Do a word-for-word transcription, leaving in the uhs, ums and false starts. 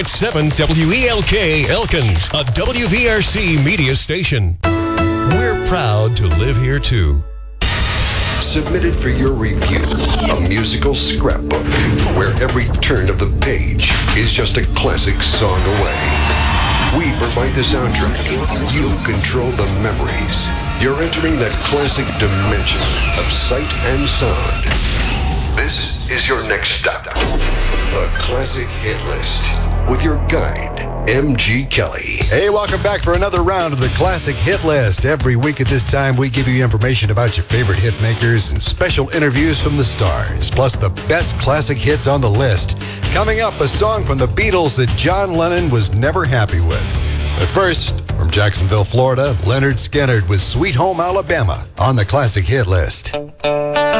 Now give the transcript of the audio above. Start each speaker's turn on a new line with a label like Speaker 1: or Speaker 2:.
Speaker 1: seven W E L K Elkins, a W V R C media station. We're proud to live here too.
Speaker 2: Submitted for your review, a musical scrapbook where every turn of the page is just a classic song away. We provide the soundtrack. You control the memories. You're entering that classic dimension of sight and sound. This is your next stop. The Classic Hit List with your guide, M G Kelly.
Speaker 3: Hey, welcome back for another round of the Classic Hit List. Every week at this time, we give you information about your favorite hit makers and special interviews from the stars, plus the best classic hits on the list. Coming up, a song from the Beatles that John Lennon was never happy with. But first, from Jacksonville, Florida, Leonard Skinner with Sweet Home Alabama on the Classic Hit List.